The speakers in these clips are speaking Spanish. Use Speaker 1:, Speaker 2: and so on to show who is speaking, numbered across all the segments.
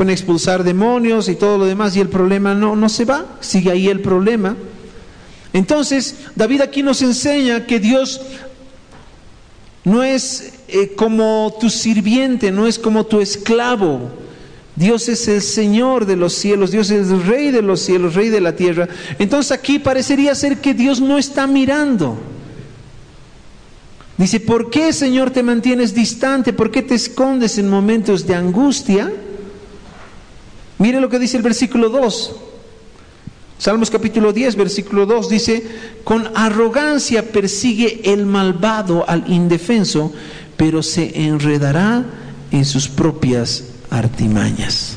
Speaker 1: pone a expulsar demonios y todo lo demás, y el problema no se va, sigue ahí el problema. Entonces, David aquí nos enseña que Dios no es como tu sirviente, no es como tu esclavo. Dios es el Señor de los cielos, Dios es el Rey de los cielos, Rey de la tierra. Entonces aquí parecería ser que Dios no está mirando. Dice, ¿por qué, Señor, te mantienes distante? ¿Por qué te escondes en momentos de angustia? Mire lo que dice el versículo 2. Salmos capítulo 10, versículo 2 dice, con arrogancia persigue el malvado al indefenso, pero se enredará en sus propias artimañas.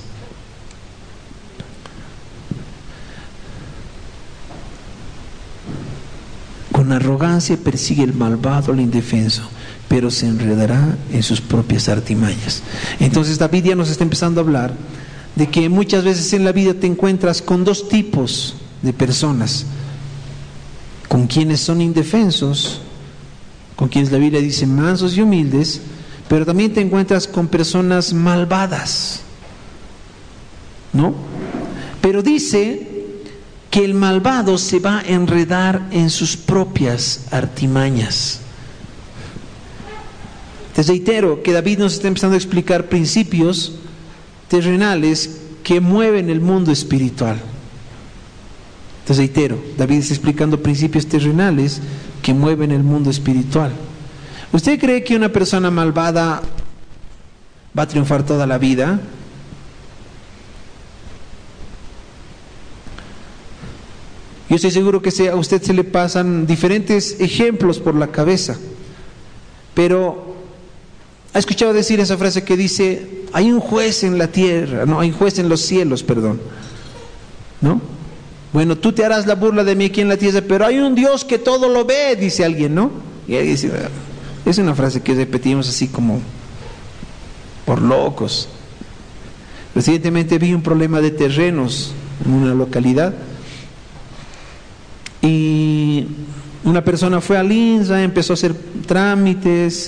Speaker 1: Con arrogancia persigue el malvado al indefenso, pero se enredará en sus propias artimañas. Entonces David ya nos está empezando a hablar de que muchas veces en la vida te encuentras con dos tipos de personas, con quienes son indefensos, con quienes la Biblia dice mansos y humildes, pero también te encuentras con personas malvadas, ¿no? Pero dice que el malvado se va a enredar en sus propias artimañas. Te reitero que David nos está empezando a explicar principios terrenales que mueven el mundo espiritual. Te reitero, David está explicando principios terrenales que mueven el mundo espiritual. ¿Usted cree que una persona malvada va a triunfar toda la vida? Yo estoy seguro que a usted se le pasan diferentes ejemplos por la cabeza, pero ¿ha escuchado decir esa frase que dice, hay un juez en la tierra, no, hay un juez en los cielos, perdón, ¿no? Bueno, tú te harás la burla de mí aquí en la tierra, pero hay un Dios que todo lo ve, dice alguien, ¿no? Y ahí dice, es una frase que repetimos así como por locos. Recientemente vi un problema de terrenos en una localidad y una persona fue al INSA, empezó a hacer trámites,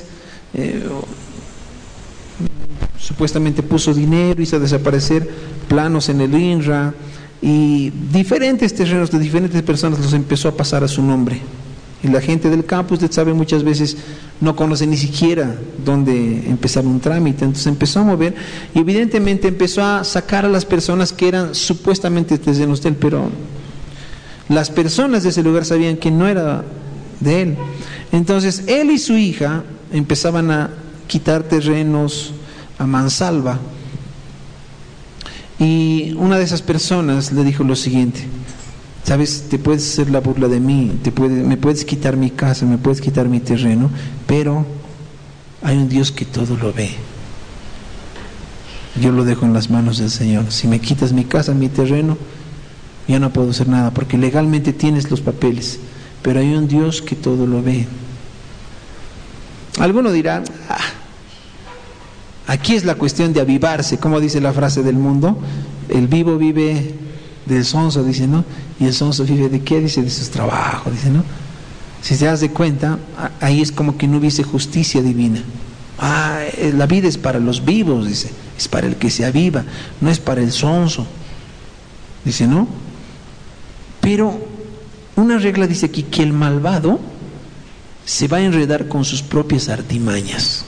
Speaker 1: supuestamente puso dinero, hizo desaparecer planos en el INRA y diferentes terrenos de diferentes personas los empezó a pasar a su nombre. Y la gente del campo, usted sabe, muchas veces no conoce ni siquiera dónde empezar un trámite, entonces empezó a mover y evidentemente empezó a sacar a las personas que eran supuestamente terrenos de él, pero las personas de ese lugar sabían que no era de él. Entonces él y su hija empezaban a quitar terrenos a mansalva, y una de esas personas le dijo lo siguiente: sabes, te puedes hacer la burla de mí, me puedes quitar mi casa, me puedes quitar mi terreno, pero hay un Dios que todo lo ve. Yo lo dejo en las manos del Señor. Si me quitas mi casa, mi terreno, ya no puedo hacer nada, porque legalmente tienes los papeles, pero hay un Dios que todo lo ve. Alguno dirá, aquí es la cuestión de avivarse, como dice la frase del mundo, el vivo vive del sonso, dice, ¿no? Y el sonso vive ¿de qué? Dice, de sus trabajos, dice, ¿no? Si te das de cuenta, ahí es como que no hubiese justicia divina. La vida es para los vivos, dice, es para el que se aviva, no es para el sonso, dice, ¿no? Pero una regla dice aquí que el malvado se va a enredar con sus propias artimañas.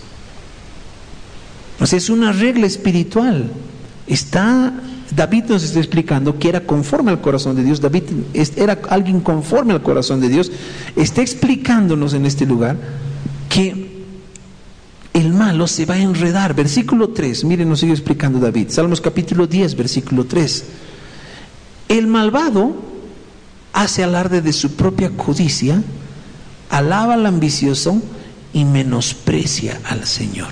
Speaker 1: O sea, es una regla espiritual. David nos está explicando que era conforme al corazón de Dios. David era alguien conforme al corazón de Dios. Está explicándonos en este lugar que el malo se va a enredar. Versículo 3, miren, nos sigue explicando David. Salmos capítulo 10, versículo 3. El malvado hace alarde de su propia codicia, alaba al ambicioso y menosprecia al Señor.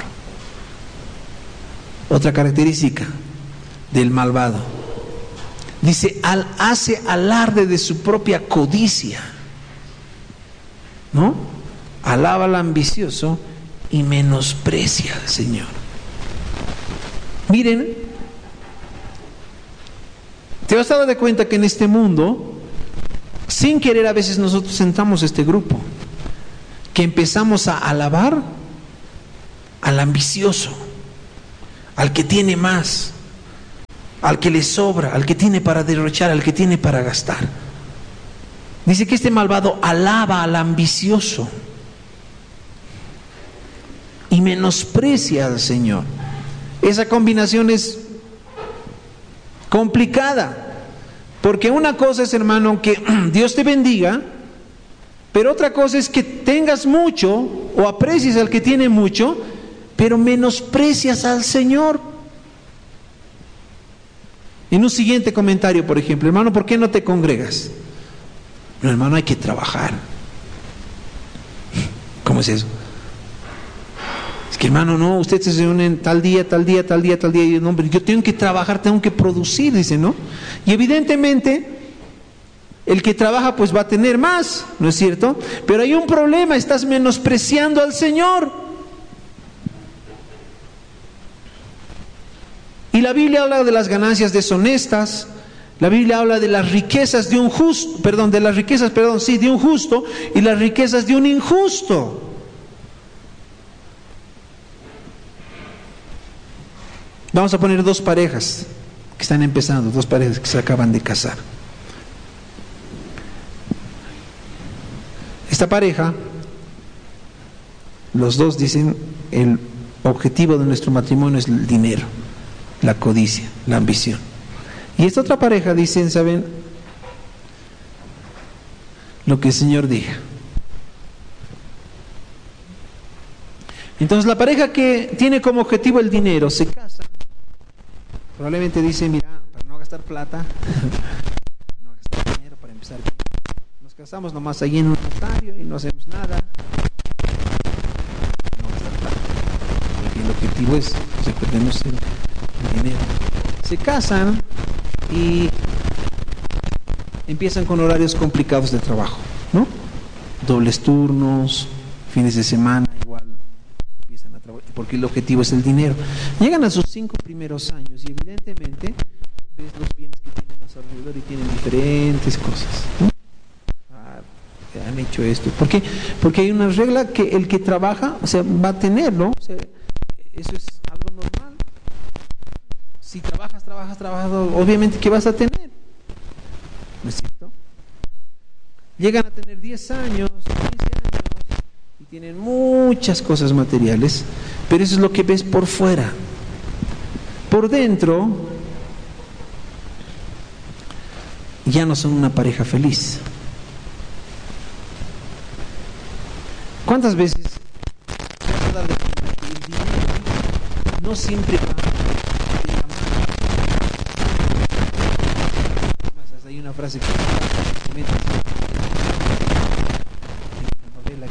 Speaker 1: Otra característica del malvado, dice, hace alarde de su propia codicia, ¿no? Alaba al ambicioso y menosprecia al Señor. Miren, ¿te has dado de cuenta que en este mundo, sin querer, a veces nosotros entramos a este grupo, que empezamos a alabar al ambicioso, al que tiene más, al que le sobra, al que tiene para derrochar, al que tiene para gastar. Dice que este malvado alaba al ambicioso y menosprecia al Señor. Esa combinación es complicada, porque una cosa es, hermano, que Dios te bendiga, pero otra cosa es que tengas mucho o aprecies al que tiene mucho, pero menosprecias al Señor. En un siguiente comentario, por ejemplo, hermano, ¿por qué no te congregas? No, hermano, hay que trabajar. ¿Cómo es eso? Es que, hermano, no, ustedes se reúnen tal día, y no, hombre, yo tengo que trabajar, tengo que producir, dice, ¿no? Y evidentemente el que trabaja pues va a tener más, ¿no es cierto? Pero hay un problema, estás menospreciando al Señor. Y la Biblia habla de las ganancias deshonestas, la Biblia habla de las riquezas de un justo, de un justo y las riquezas de un injusto. Vamos a poner dos parejas que están empezando, dos parejas que se acaban de casar. Esta pareja, los dos dicen, el objetivo de nuestro matrimonio es el dinero, la codicia, la ambición. Y esta otra pareja dicen, ¿saben? Lo que el Señor diga. Entonces la pareja que tiene como objetivo el dinero se casa. Probablemente dice, mira, para no gastar plata, no gastar dinero, para empezar bien, nos casamos nomás ahí en un notario y no hacemos nada. No gastar plata. Porque el objetivo es, perdemos el dinero. Se casan y empiezan con horarios complicados de trabajo, ¿no? Dobles turnos, fines de semana, igual empiezan a trabajar, porque el objetivo es el dinero. Llegan a sus 5 primeros años y evidentemente ves los bienes que tienen a su alrededor y tienen diferentes cosas, ¿no? Han hecho esto. ¿Por qué? Porque hay una regla que el que trabaja, o sea, va a tener, ¿no? O sea, eso es algo normal. Si trabajas, obviamente que vas a tener, ¿no es cierto? Llegan a tener 10 años, 15 años y tienen muchas cosas materiales, pero eso es lo que ves por fuera. Por dentro ya no son una pareja feliz. ¿Cuántas veces te vas a dar de cuenta que el dinero no siempre va de la mano? Más, hay una frase que se mete así, en la novela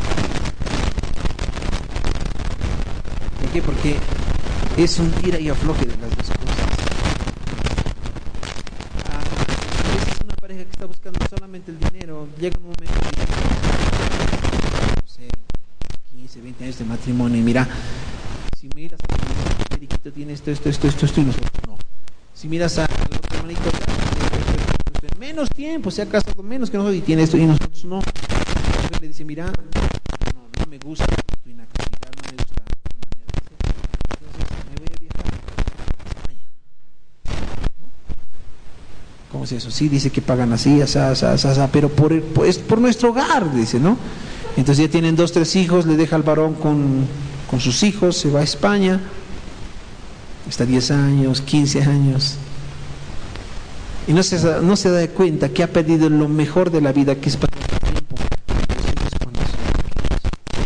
Speaker 1: ¿por qué? Porque es un tira y afloje de las dos cosas. A veces una pareja que está buscando solamente el dinero, llega un momento no sé, 15, 20 años de matrimonio y mira, si miras a Periquito tiene esto y nosotros no. Si miras al otro hermanito en menos tiempo se ha casado menos que nosotros y tiene esto y nosotros no. Entonces le dice, mira, no me gusta tu inactividad, no me gusta tu manera de ser. Entonces me voy a viajar a España. ¿Cómo es eso? Sí, dice que pagan así, pero es por nuestro hogar, dice, ¿no? Entonces ya tienen 2, 3 hijos, le deja al varón con sus hijos, se va a España, está 10 años, 15 años, y no se da cuenta que ha perdido lo mejor de la vida, que es pasar tiempo con los hijos cuando son pequeños.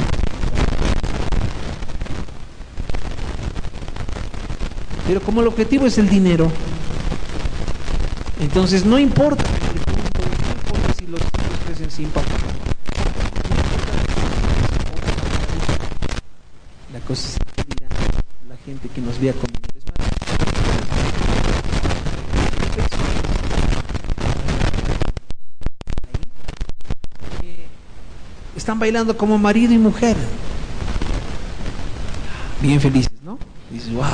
Speaker 1: Pero como el objetivo es el dinero, entonces no importa si los hijos crecen sin papá. La cosa es que dirá la gente que nos vea con dinero. Es más, están bailando como marido y mujer, bien felices, ¿no? Dices, wow,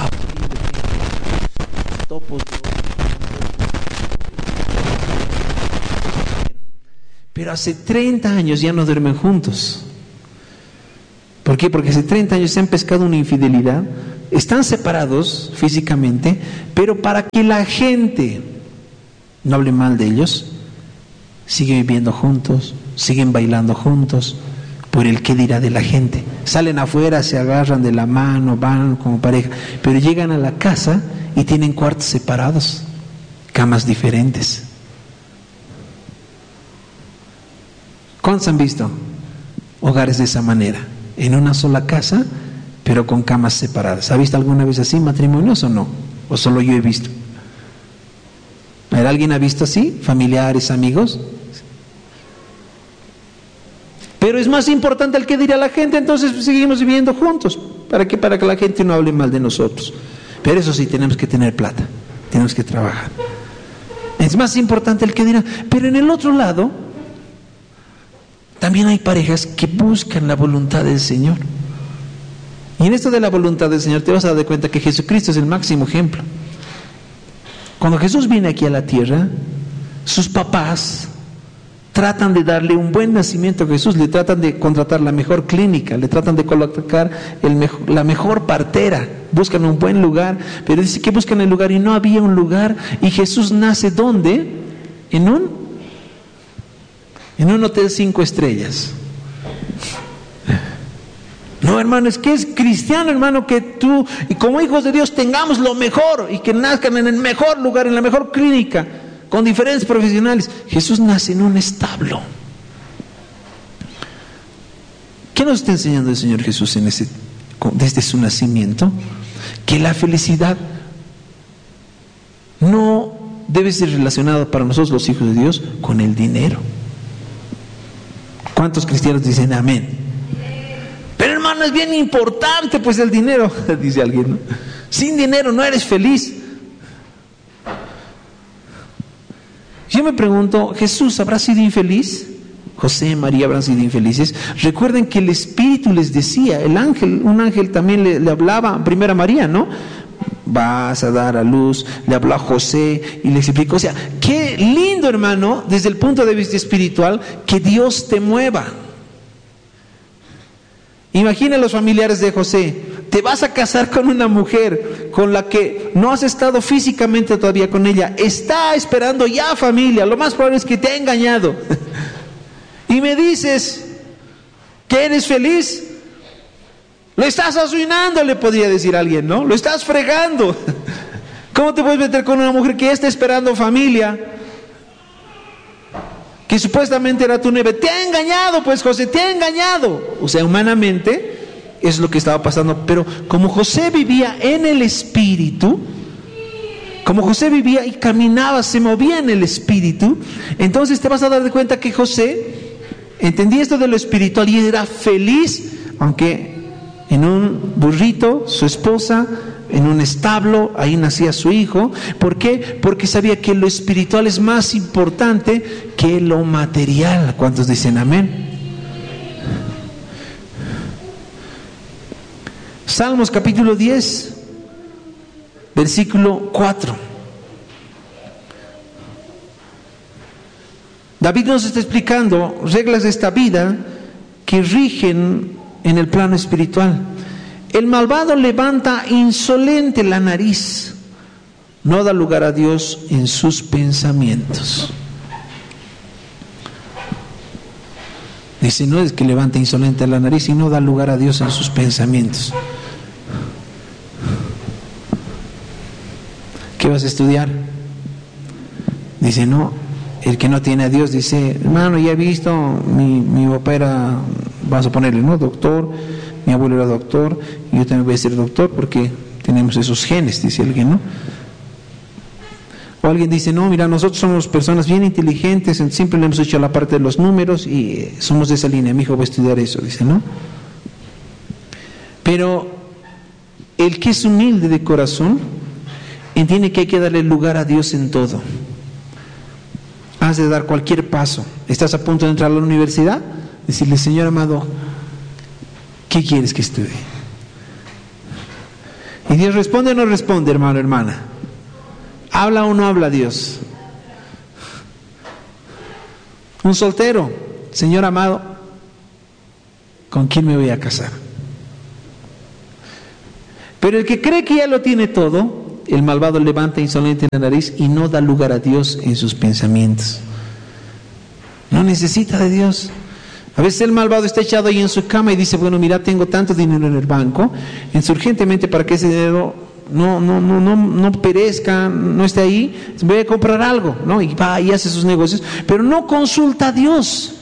Speaker 1: topos de oro. Pero hace 30 años ya no duermen juntos. ¿Por qué? Porque hace 30 años se han pescado una infidelidad están separados físicamente, pero para que la gente no hable mal de ellos, siguen viviendo juntos, siguen bailando juntos, por el qué dirá de la gente. Salen afuera, se agarran de la mano, van como pareja, pero llegan a la casa y tienen cuartos separados, camas diferentes. ¿Cuántos han visto hogares de esa manera? En una sola casa, pero con camas separadas. ¿Ha visto alguna vez así matrimonios o no? ¿O solo yo he visto? ¿Alguien ha visto así? ¿Familiares, amigos? Pero es más importante el que dirá la gente, entonces seguimos viviendo juntos. ¿Para qué? Para que la gente no hable mal de nosotros. Pero eso sí, tenemos que tener plata, tenemos que trabajar. Es más importante el que dirá. Pero en el otro lado, también hay parejas que buscan la voluntad del Señor. Y en esto de la voluntad del Señor te vas a dar cuenta que Jesucristo es el máximo ejemplo. Cuando Jesús viene aquí a la tierra, sus papás tratan de darle un buen nacimiento a Jesús, le tratan de contratar la mejor clínica, le tratan de colocar la mejor partera, buscan un buen lugar, pero dice que buscan el lugar y no había un lugar. Y Jesús nace ¿dónde? En un hotel 5 estrellas. No, hermano, es que es cristiano, hermano, que tú y como hijos de Dios tengamos lo mejor y que nazcan en el mejor lugar, en la mejor clínica, con diferentes profesionales. Jesús nace en un establo. ¿Qué nos está enseñando el Señor Jesús desde su nacimiento? Que la felicidad no debe ser relacionada para nosotros los hijos de Dios con el dinero. ¿Cuántos cristianos dicen amén? Pero hermano, es bien importante pues el dinero, dice alguien, ¿no? Sin dinero no eres feliz. Yo me pregunto, ¿Jesús habrá sido infeliz? ¿José y María habrán sido infelices? Recuerden que el Espíritu les decía, un ángel también le hablaba, primero a María, ¿no? Vas a dar a luz, le habló a José y le explicó. O sea, qué lindo, hermano, desde el punto de vista espiritual, que Dios te mueva. Imagina los familiares de José. Te vas a casar con una mujer con la que no has estado físicamente todavía con ella. Está esperando ya familia. Lo más probable es que te ha engañado. Y me dices que eres feliz. Lo estás arruinando, le podría decir alguien, ¿no? Lo estás fregando. ¿Cómo te puedes meter con una mujer que ya está esperando familia? Que supuestamente era tu novia. Te ha engañado, pues José, te ha engañado. O sea, humanamente es lo que estaba pasando. Pero como José vivía en el Espíritu, como José vivía y caminaba, se movía en el Espíritu, entonces te vas a dar de cuenta que José entendía esto de lo espiritual y era feliz, aunque en un burrito, su esposa, en un establo, ahí nacía su hijo. ¿Por qué? Porque sabía que lo espiritual es más importante que lo material. ¿Cuántos dicen amén? Salmos capítulo 10, versículo 4. David nos está explicando reglas de esta vida que rigen en el plano espiritual. El malvado levanta insolente la nariz, no da lugar a Dios en sus pensamientos. Dice, no es que levanta insolente la nariz y no da lugar a Dios en sus pensamientos. ¿Qué vas a estudiar? Dice, no, el que no tiene a Dios, dice, hermano, ya he visto, mi papá era, vamos a ponerle, ¿no? Doctor. Mi abuelo era doctor, y yo también voy a ser doctor porque tenemos esos genes, dice alguien, ¿no? O alguien dice, no, mira, nosotros somos personas bien inteligentes, siempre le hemos hecho la parte de los números y somos de esa línea, mi hijo va a estudiar eso, dice, ¿no? Pero el que es humilde de corazón entiende que hay que darle lugar a Dios en todo. Has de dar cualquier paso. Estás a punto de entrar a la universidad, decirle, Señor amado, ¿qué quieres que estudie? Y Dios responde o no responde, hermano, hermana. ¿Habla o no habla Dios? Un soltero, Señor amado, ¿con quién me voy a casar? Pero el que cree que ya lo tiene todo, el malvado levanta insolente la nariz y no da lugar a Dios en sus pensamientos. No necesita de Dios. A veces el malvado está echado ahí en su cama y dice, bueno, mira, tengo tanto dinero en el banco, urgentemente para que ese dinero no perezca, no esté ahí, voy a comprar algo, ¿no? Y va y hace sus negocios, pero no consulta a Dios.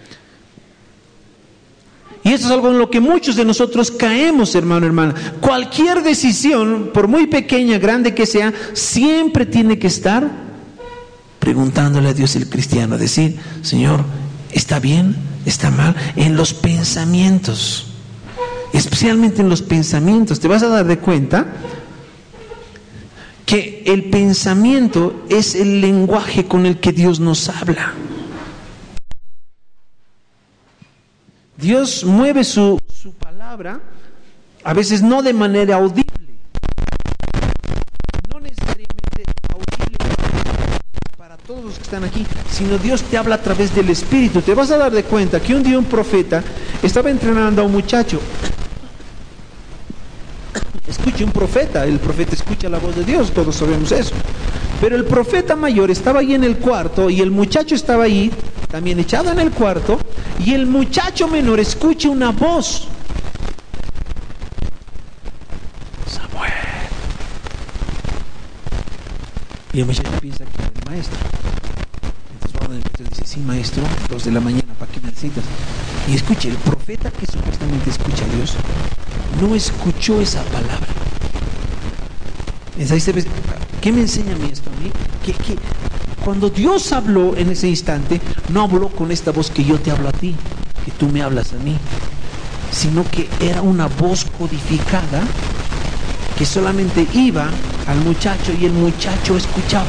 Speaker 1: Y eso es algo en lo que muchos de nosotros caemos, hermano, hermana. Cualquier decisión, por muy pequeña, grande que sea, siempre tiene que estar preguntándole a Dios el cristiano, decir, Señor, ¿está bien? ¿Está mal? En los pensamientos, especialmente en los pensamientos, te vas a dar de cuenta que el pensamiento es el lenguaje con el que Dios nos habla. Dios mueve su palabra, a veces no de manera audible, no necesariamente audible para todos los que están aquí, sino Dios te habla a través del Espíritu. Te vas a dar de cuenta que un día un profeta estaba entrenando a un muchacho. Escuche, un profeta, el profeta escucha la voz de Dios, todos sabemos eso. Pero el profeta mayor estaba ahí en el cuarto y el muchacho estaba ahí, también echado en el cuarto, y el muchacho menor escucha una voz. Samuel. Y el muchacho piensa que es el maestro. Entonces dice, sí, maestro, 2 de la mañana, ¿para qué necesitas? Y escuche, el profeta que supuestamente escucha a Dios, no escuchó esa palabra. Entonces, ¿qué me enseña a mí esto a mí? Que cuando Dios habló en ese instante, no habló con esta voz que yo te hablo a ti, que tú me hablas a mí, sino que era una voz codificada que solamente iba al muchacho y el muchacho escuchaba.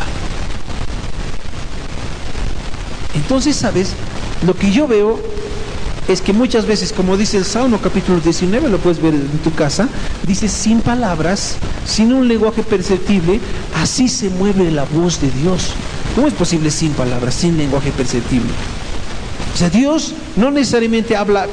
Speaker 1: Entonces, ¿sabes? Lo que yo veo es que muchas veces, como dice el Salmo capítulo 19, lo puedes ver en tu casa, dice, sin palabras, sin un lenguaje perceptible, así se mueve la voz de Dios. ¿Cómo es posible sin palabras, sin lenguaje perceptible? O sea, Dios no necesariamente habla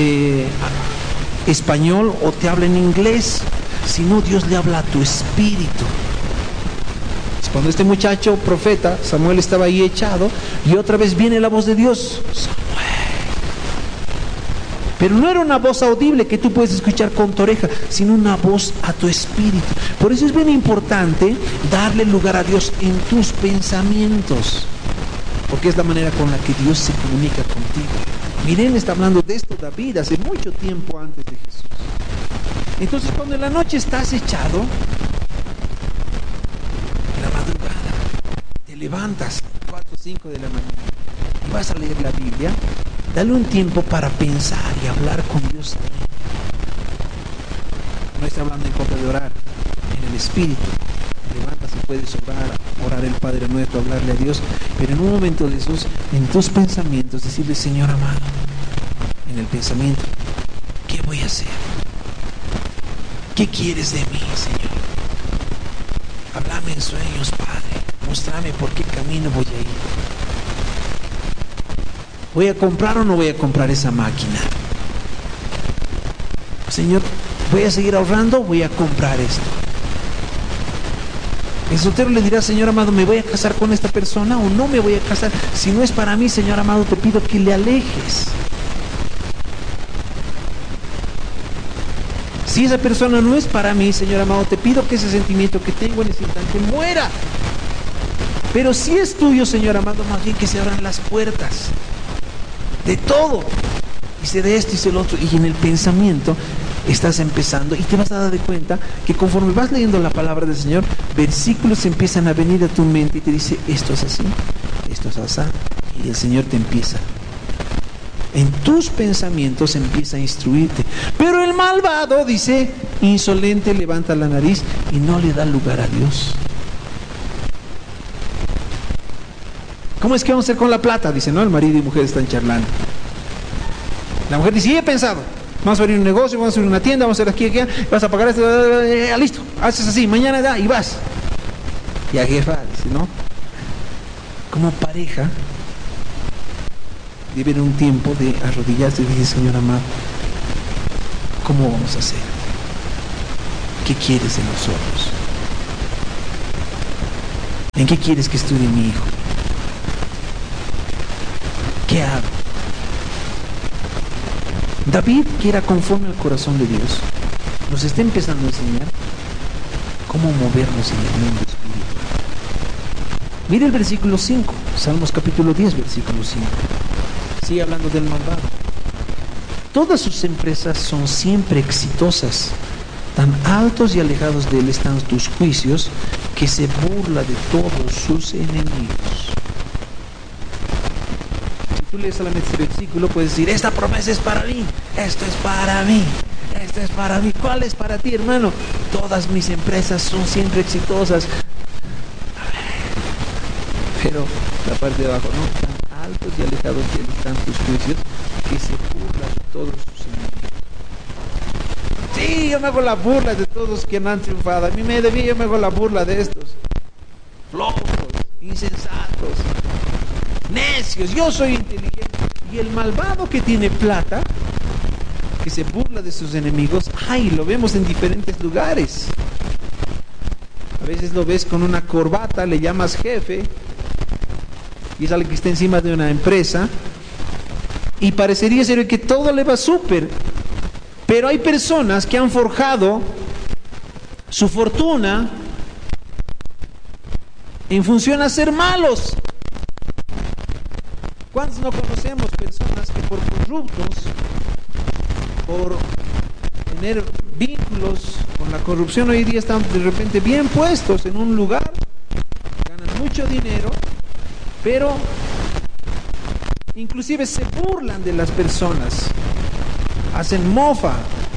Speaker 1: español o te habla en inglés, sino Dios le habla a tu espíritu. Cuando este muchacho profeta, Samuel, estaba ahí echado, y otra vez viene la voz de Dios, Samuel. Pero no era una voz audible que tú puedes escuchar con tu oreja, sino una voz a tu espíritu. Por eso es bien importante darle lugar a Dios en tus pensamientos, porque es la manera con la que Dios se comunica contigo. Miren, está hablando de esto David hace mucho tiempo antes de Jesús. Entonces, cuando en la noche estás echado, en la madrugada, te levantas 4 o 5 de la mañana y vas a leer la Biblia, dale un tiempo para pensar y hablar con Dios ahí. No está hablando en contra de orar, en el Espíritu. Levantas y puedes orar el Padre Nuestro, hablarle a Dios, pero en un momento de esos, en tus pensamientos, decirle, Señor amado, en el pensamiento, ¿qué voy a hacer? ¿Qué quieres de mí, Señor? Háblame en sueños, Padre. Muéstrame por qué camino voy a ir. ¿Voy a comprar o no voy a comprar esa máquina? Señor, ¿voy a seguir ahorrando o voy a comprar esto? El soltero le dirá, Señor amado, ¿me voy a casar con esta persona o no me voy a casar? Si no es para mí, Señor amado, te pido que le alejes. Si esa persona no es para mí, Señor amado, te pido que ese sentimiento que tengo en ese instante muera. Pero si es tuyo, Señor amado, más bien que se abran las puertas de todo. Hice de esto, hice el otro. Y en el pensamiento estás empezando y te vas a dar de cuenta que conforme vas leyendo la palabra del Señor, versículos empiezan a venir a tu mente y te dice, esto es así, esto es así. Y el Señor te empieza. En tus pensamientos empieza a instruirte. Pero el malvado, dice, insolente, levanta la nariz y no le da lugar a Dios. ¿Cómo es que vamos a hacer con la plata? Dice, ¿no? El marido y mujer están charlando. La mujer dice, he pensado, vamos a abrir un negocio, vamos a abrir una tienda, vamos a hacer aquí, vas a pagar esto, listo, haces así, mañana da y vas. Y a jefa dice, ¿no? Como pareja, deben un tiempo de arrodillarse y decir, Señor amado, ¿cómo vamos a hacer? ¿qué quieres de nosotros? ¿En qué quieres que estudie mi hijo? ¿Qué hago? David, que era conforme al corazón de Dios, nos está empezando a enseñar cómo movernos en el mundo espiritual. Mire el versículo 5, Salmos capítulo 10, versículo 5. Sigue hablando del malvado. Todas sus empresas son siempre exitosas. Tan altos y alejados de él están tus juicios, que se burla de todos sus enemigos. Si tú lees solamente este versículo, puedes decir, esta promesa es para mí, esto es para mí, esto es para mí. ¿Cuál es para ti, hermano? Todas mis empresas son siempre exitosas. Pero la parte de abajo, no, tan altos y alejados de él están tus juicios, que se burla de todos sus enemigos. Sí, yo me hago la burla de todos quienes han triunfado. A mí me debía, yo me hago la burla de estos flojos, insensatos, necios. Yo soy inteligente. Y el malvado que tiene plata, que se burla de sus enemigos, ay, lo vemos en diferentes lugares. A veces lo ves con una corbata, le llamas jefe, y es alguien que está encima de una empresa, y parecería ser que todo le va súper. Pero hay personas que han forjado su fortuna en función a ser malos. ¿Cuántos no conocemos personas que por corruptos, por tener vínculos con la corrupción, hoy día están de repente bien puestos en un lugar, ganan mucho dinero, pero inclusive se burlan de las personas? Hacen mofa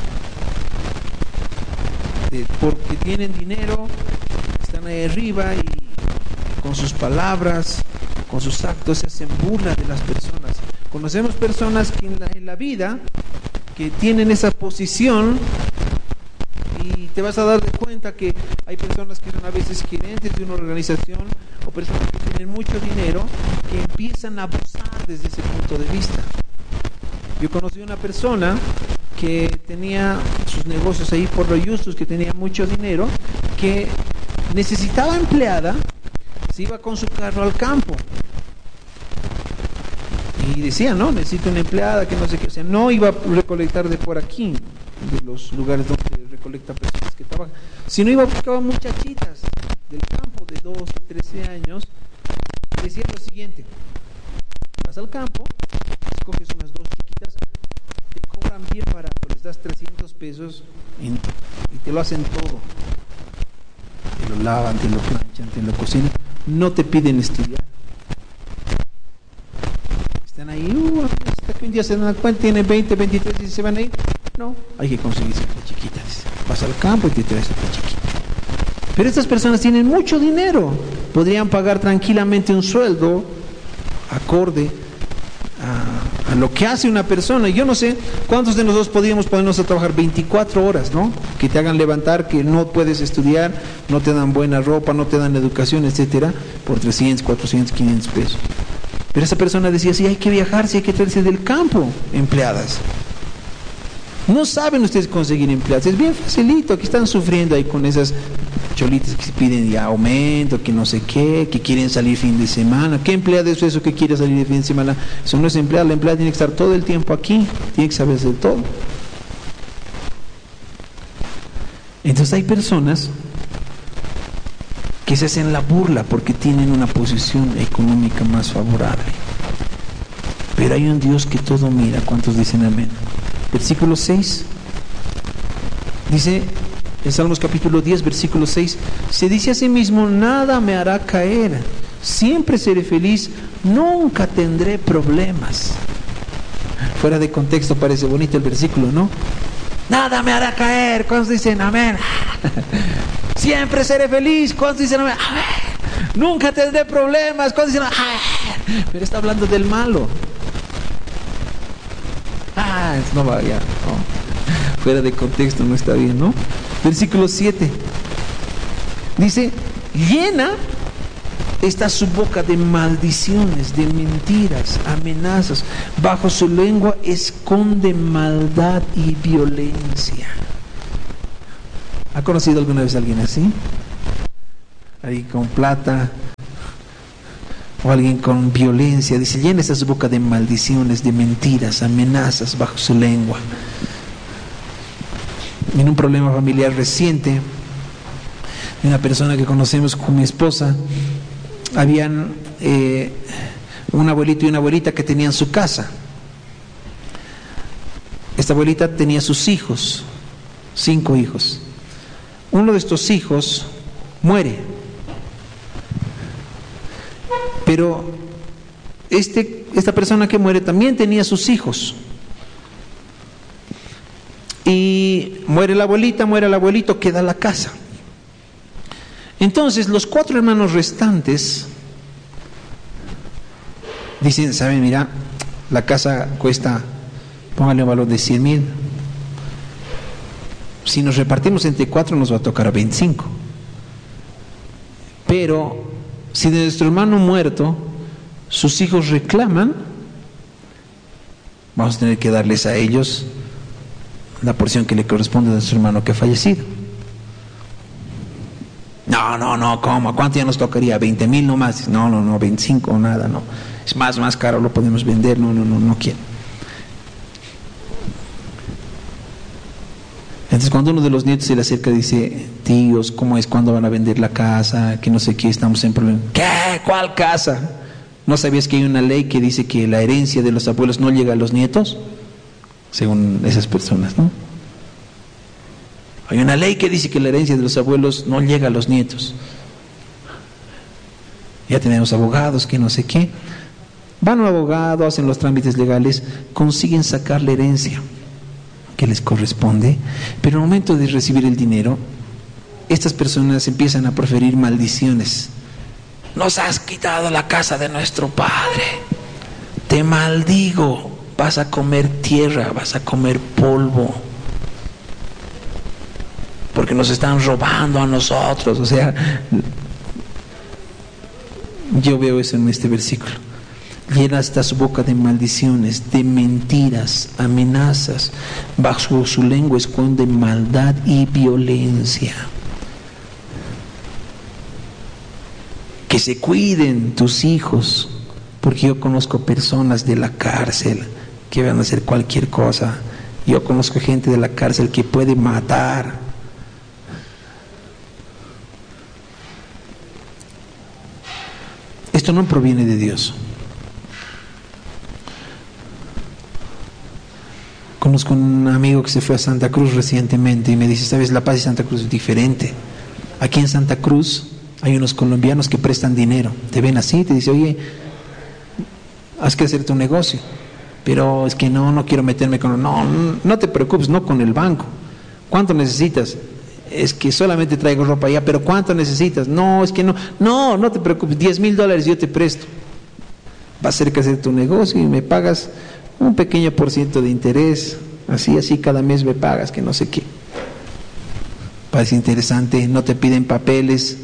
Speaker 1: porque tienen dinero, están ahí arriba y con sus palabras, con sus actos se hacen burla de las personas. Conocemos personas que en la vida que tienen esa posición, y te vas a dar cuenta que hay personas que son a veces gerentes de una organización o personas que tienen mucho dinero que empiezan a abusar desde ese punto de vista. Yo conocí una persona que tenía sus negocios ahí por los justos, que tenía mucho dinero, que necesitaba empleada, se iba con su carro al campo y decía, no, necesito una empleada, que no sé qué, o sea, no iba a recolectar de por aquí, de los lugares donde recolecta personas que trabajan, sino iba a buscar muchachitas del campo de 12, 13 años, y decía lo siguiente: vas al campo, escoges unas dos chiquitas, te cobran bien barato, les das 300 pesos y te lo hacen todo. Te lo lavan, te lo planchan, te lo cocinan, no te piden estudiar. Están ahí, hasta que un día se dan cuenta, tienen 20, 23 y se van a ir. No, hay que conseguirse otra chiquita. Vas al campo y te traes otra chiquita. Pero estas personas tienen mucho dinero, podrían pagar tranquilamente un sueldo acorde a lo que hace una persona. Yo no sé cuántos de nosotros podríamos ponernos a trabajar 24 horas, ¿no? Que te hagan levantar, que no puedes estudiar, no te dan buena ropa, no te dan educación, etcétera, por 300, 400, 500 pesos. Pero esa persona decía, sí, hay que viajar, sí, hay que traerse del campo empleadas. No saben ustedes conseguir empleadas, es bien facilito. Aquí están sufriendo ahí con esas cholitas que piden ya aumento, que no sé qué, que quieren salir fin de semana. ¿Qué empleado es eso que quiere salir de fin de semana? Eso no es empleado, la empleada tiene que estar todo el tiempo aquí, tiene que saber hacer todo. Entonces hay personas que se hacen la burla porque tienen una posición económica más favorable. Pero hay un Dios que todo mira. ¿Cuántos dicen amén? Versículo 6 dice, en Salmos capítulo 10, versículo 6, se dice a sí mismo, nada me hará caer, siempre seré feliz, nunca tendré problemas. Fuera de contexto parece bonito el versículo, ¿no? Nada me hará caer. ¿Cuántos dicen amén? Siempre seré feliz. ¿Cuántos dicen amén? Amén. Nunca tendré problemas. ¿Cuántos dicen amén? Pero está hablando del malo. No vaya, no. Fuera de contexto no está bien, ¿no? Versículo 7 dice, llena está su boca de maldiciones, de mentiras, amenazas, bajo su lengua esconde maldad y violencia. ¿Ha conocido alguna vez a alguien así? Alguien con plata o alguien con violencia. Dice, llena esa su boca de maldiciones, de mentiras, amenazas bajo su lengua. En un problema familiar reciente de una persona que conocemos con mi esposa, habían un abuelito y una abuelita que tenían su casa. Esta abuelita tenía sus hijos, 5 hijos. Uno de estos hijos muere, pero esta persona que muere también tenía sus hijos. Y muere la abuelita, muere el abuelito, queda la casa. Entonces los 4 hermanos restantes dicen, ¿saben? Mira, la casa cuesta, póngale un valor de 100,000. Si nos repartimos entre 4 nos va a tocar a 25. Pero si de nuestro hermano muerto sus hijos reclaman, vamos a tener que darles a ellos la porción que le corresponde a nuestro hermano que ha fallecido. No, ¿cómo? ¿Cuánto ya nos tocaría? 20,000 nomás. No, 25 o nada, no. Es más caro, lo podemos vender. No quiero. Entonces cuando uno de los nietos se le acerca y dice, tíos, ¿cómo es? ¿Cuándo van a vender la casa? Que no sé qué, estamos en problema. ¿Qué? ¿Cuál casa? ¿No sabías que hay una ley que dice que la herencia de los abuelos no llega a los nietos? Según esas personas, ¿no? Hay una ley que dice que la herencia de los abuelos no llega a los nietos. Ya tenemos abogados, que no sé qué. Van a un abogado, hacen los trámites legales, consiguen sacar la herencia que les corresponde, pero al momento de recibir el dinero, estas personas empiezan a proferir maldiciones. Nos has quitado la casa de nuestro padre, te maldigo, vas a comer tierra, vas a comer polvo, porque nos están robando a nosotros. O sea, yo veo eso en este versículo. Llena hasta su boca de maldiciones, de mentiras, amenazas. Bajo su lengua esconde maldad y violencia. Que se cuiden tus hijos, porque yo conozco personas de la cárcel que van a hacer cualquier cosa. Yo conozco gente de la cárcel que puede matar. Esto no proviene de Dios. Conozco un amigo que se fue a Santa Cruz recientemente y me dice, ¿sabes? La Paz y Santa Cruz es diferente. Aquí en Santa Cruz hay unos colombianos que prestan dinero. Te ven así, te dicen, oye, haz que hacer tu negocio. Pero es que no quiero meterme con... No te preocupes, no con el banco. ¿Cuánto necesitas? Es que solamente traigo ropa allá, pero ¿cuánto necesitas? No, es que no te preocupes, $10,000 yo te presto. Va a ser que hacer tu negocio y me pagas un pequeño % de interés, así cada mes me pagas, que no sé qué. Parece interesante, no te piden papeles.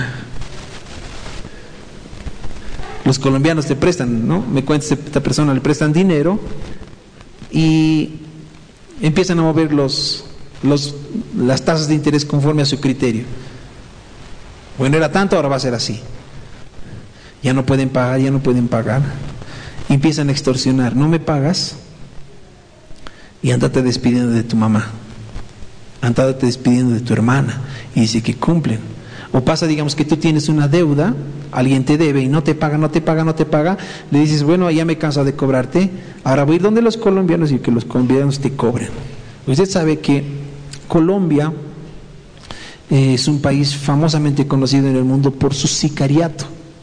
Speaker 1: Los colombianos te prestan, ¿no? Me cuenta esta persona, le prestan dinero y empiezan a mover las tasas de interés conforme a su criterio. Bueno, era tanto, ahora va a ser así. Ya no pueden pagar. Y empiezan a extorsionar. No me pagas y ándate despidiendo de tu mamá, ándate despidiendo de tu hermana, y dice que cumplen. O pasa, digamos, que tú tienes una deuda, alguien te debe y no te paga, le dices, bueno, ya me canso de cobrarte, ahora voy a ir donde los colombianos y que los colombianos te cobren. Usted sabe que Colombia es un país famosamente conocido en el mundo por su sicariato.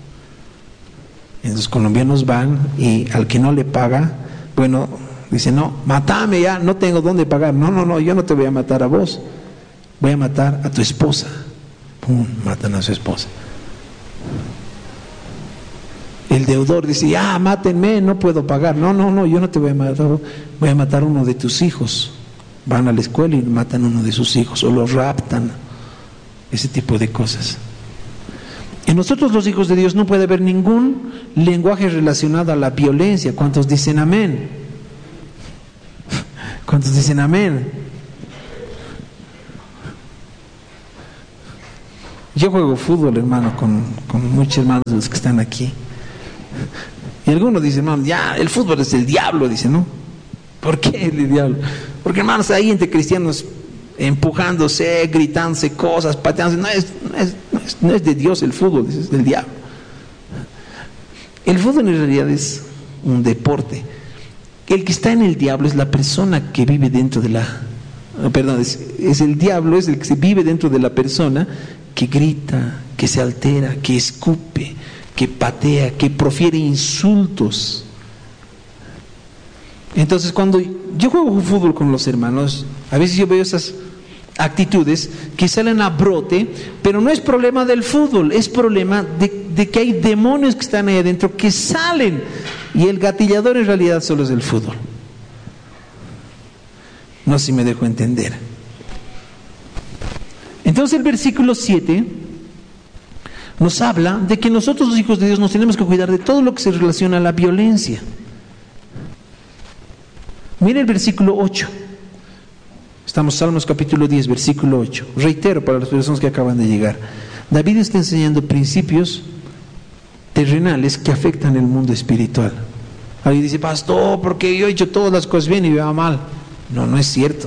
Speaker 1: Los colombianos van y al que no le paga, bueno, dice, no, mátame ya, no tengo dónde pagar. No, yo no te voy a matar a vos, voy a matar a tu esposa. Pum, matan a su esposa. El deudor dice, mátenme, no puedo pagar. No, yo no te voy a matar, voy a matar a uno de tus hijos. Van a la escuela y matan a uno de sus hijos, o los raptan, ese tipo de cosas. En nosotros los hijos de Dios no puede haber ningún lenguaje relacionado a la violencia. ¿Cuántos dicen amén? ¿Cuántos dicen amén? Yo juego fútbol, hermano, con muchos hermanos de los que están aquí. Y algunos dicen, hermano, ya, el fútbol es el diablo, dicen, ¿no? ¿Por qué el diablo? Porque, hermanos, ahí entre cristianos empujándose, gritándose cosas, pateándose, no es de Dios el fútbol, es del diablo. El fútbol en realidad es un deporte. El que está en el diablo es la persona que vive dentro de la... Perdón, es el diablo, es el que se vive dentro de la persona que grita, que se altera, que escupe, que patea, que profiere insultos. Entonces, cuando yo juego fútbol con los hermanos, a veces yo veo esas actitudes que salen a brote, pero no es problema del fútbol, es problema de que hay demonios que están ahí adentro que salen, y el gatillador en realidad solo es el fútbol. No sé si me dejo entender. Entonces el versículo 7 nos habla de que nosotros los hijos de Dios nos tenemos que cuidar de todo lo que se relaciona a la violencia. Mira el versículo 8. Estamos en Salmos capítulo 10, versículo 8. Reitero para las personas que acaban de llegar. David está enseñando principios terrenales que afectan el mundo espiritual. Alguien dice, pastor, porque yo he hecho todas las cosas bien y me va mal. No es cierto.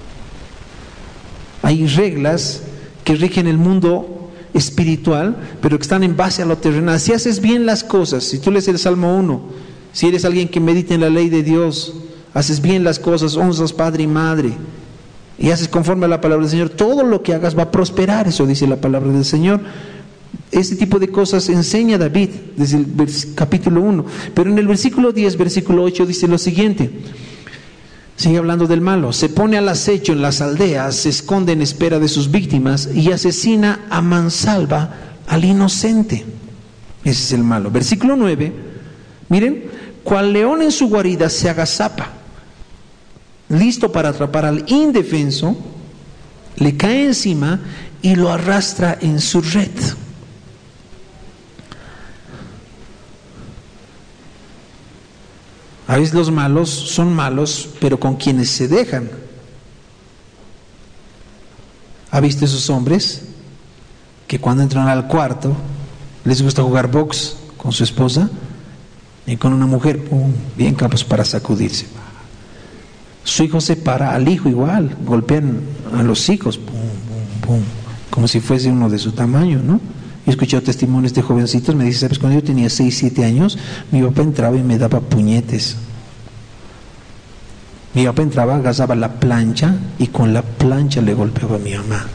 Speaker 1: Hay reglas que rigen el mundo espiritual, pero que están en base a lo terrenal. Si haces bien las cosas, si tú lees el Salmo 1, si eres alguien que medita en la ley de Dios, haces bien las cosas, honras padre y madre, y haces conforme a la palabra del Señor, todo lo que hagas va a prosperar, eso dice la palabra del Señor. Este tipo de cosas enseña David desde el capítulo 1, pero en el versículo 10, versículo 8 dice lo siguiente. Sigue hablando del malo. Se pone al acecho en las aldeas, se esconde en espera de sus víctimas y asesina a mansalva al inocente. Ese es el malo. Versículo 9, miren, cual león en su guarida se agazapa, listo para atrapar al indefenso, le cae encima y lo arrastra en su red. A veces los malos son malos, pero con quienes se dejan. ¿Ha visto esos hombres que cuando entran al cuarto les gusta jugar box con su esposa y con una mujer, bien capaz para sacudirse? Su hijo se para, al hijo igual, golpean a los hijos, como si fuese uno de su tamaño, ¿no? He escuchado testimonios de jovencitos, me dice, ¿sabes? Cuando yo tenía 6, 7 años, mi papá entraba y me daba puñetes. Mi papá entraba, agarraba la plancha y con la plancha le golpeaba a mi mamá,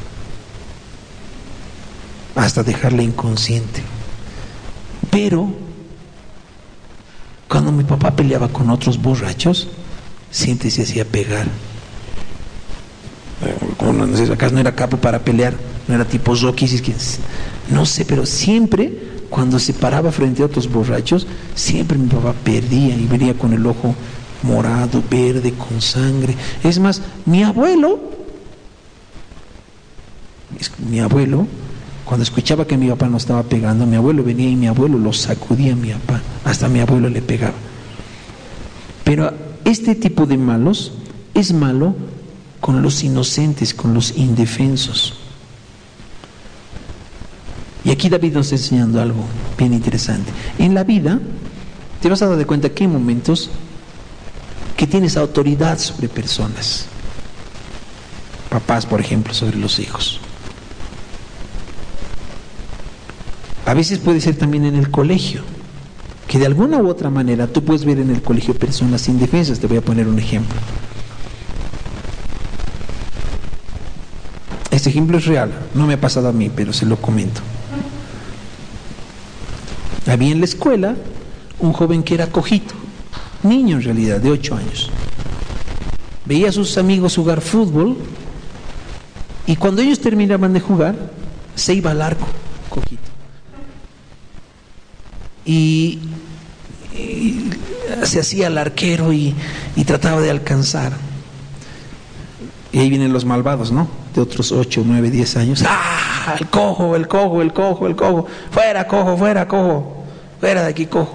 Speaker 1: hasta dejarla inconsciente. Pero, cuando mi papá peleaba con otros borrachos, siempre se hacía pegar. Acaso no era capo para pelear, no era tipo Rocky, no sé, pero siempre cuando se paraba frente a otros borrachos, siempre mi papá perdía y venía con el ojo morado, verde, con sangre. Es más, mi abuelo, cuando escuchaba que mi papá no estaba pegando, mi abuelo venía y mi abuelo lo sacudía a mi papá, hasta mi abuelo le pegaba. Pero este tipo de malos es malo con los inocentes, con los indefensos. Y aquí David nos está enseñando algo bien interesante. En la vida te vas a dar de cuenta que hay momentos que tienes autoridad sobre personas. Papás, por ejemplo, sobre los hijos. A veces puede ser también en el colegio, que de alguna u otra manera tú puedes ver en el colegio personas indefensas. Te voy a poner un ejemplo. Este ejemplo es real, no me ha pasado a mí, pero se lo comento. Había en la escuela un joven que era cojito, niño en realidad, de 8 años. Veía a sus amigos jugar fútbol y cuando ellos terminaban de jugar, se iba al arco, cojito. Y se hacía el arquero y trataba de alcanzar. Y ahí vienen los malvados, ¿no? De otros 8, 9, 10 años. ¡Ah! El cojo, el cojo, el cojo, el cojo. Fuera, cojo, fuera, cojo. Fuera de aquí, cojo.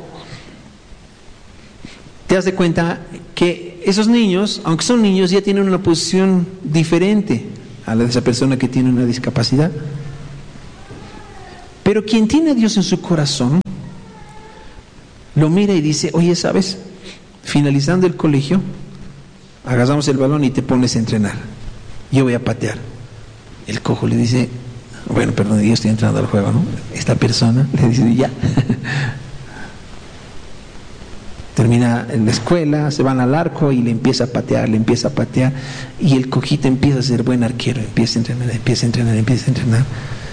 Speaker 1: Te das de cuenta que esos niños, aunque son niños, ya tienen una posición diferente a la de esa persona que tiene una discapacidad. Pero quien tiene a Dios en su corazón, lo mira y dice, oye, ¿sabes? Finalizando el colegio, agarramos el balón y te pones a entrenar. Yo voy a patear. El cojo le dice, bueno, perdón, yo estoy entrando al juego, ¿no? Esta persona le dice, ya. Termina en la escuela, se van al arco y le empieza a patear, y el cojito empieza a ser buen arquero, empieza a entrenar.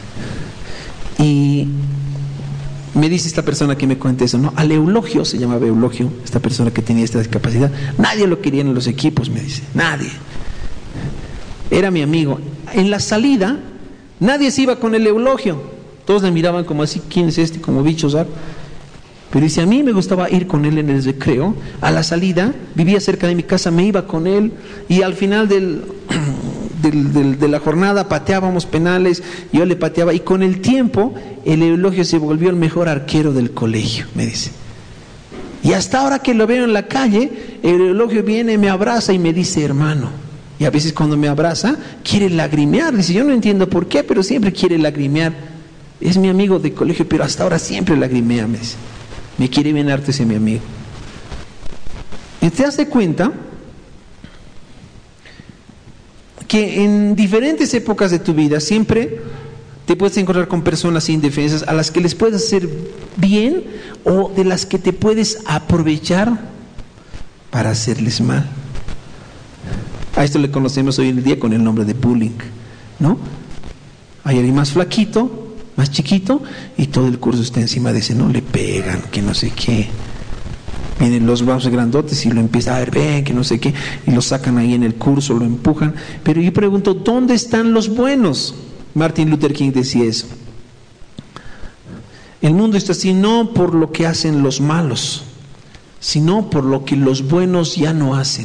Speaker 1: Y me dice esta persona que me cuenta eso, ¿no? Al Eulogio, se llamaba Eulogio, esta persona que tenía esta discapacidad, nadie lo quería en los equipos, me dice, nadie. Era mi amigo. En la salida, nadie se iba con el Eulogio, todos le miraban como así, ¿quién es este? Como bichos, ¿sabes? Pero dice, a mí me gustaba ir con él en el recreo, a la salida, vivía cerca de mi casa, me iba con él, y al final de la jornada pateábamos penales, yo le pateaba, y con el tiempo el Eulogio se volvió el mejor arquero del colegio, me dice. Y hasta ahora que lo veo en la calle, el Eulogio viene, me abraza y me dice, hermano. Y a veces cuando me abraza, quiere lagrimear, dice, yo no entiendo por qué, pero siempre quiere lagrimear. Es mi amigo de colegio, pero hasta ahora siempre lagrimea, me dice. Me quiere bien harto ese mi amigo. Y te das cuenta que en diferentes épocas de tu vida siempre te puedes encontrar con personas indefensas a las que les puedes hacer bien o de las que te puedes aprovechar para hacerles mal. A esto le conocemos hoy en día con el nombre de bullying, ¿no? Hay alguien más flaquito, más chiquito, y todo el curso está encima de ese, no le pegan, que no sé qué. Vienen los más grandotes y lo empiezan a ver, ven, que no sé qué, y lo sacan ahí en el curso, lo empujan. Pero yo pregunto, ¿dónde están los buenos? Martin Luther King decía eso. El mundo está así no por lo que hacen los malos, sino por lo que los buenos ya no hacen.